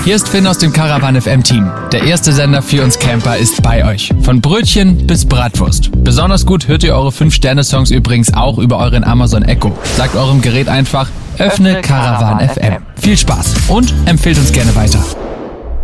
Hier ist Finn aus dem Caravan FM Team. Der erste Sender für uns Camper ist bei euch. Von Brötchen bis Bratwurst. Besonders gut hört ihr eure 5-Sterne-Songs übrigens auch über euren Amazon Echo. Sagt eurem Gerät einfach, öffne Caravan FM. Viel Spaß und empfehlt uns gerne weiter.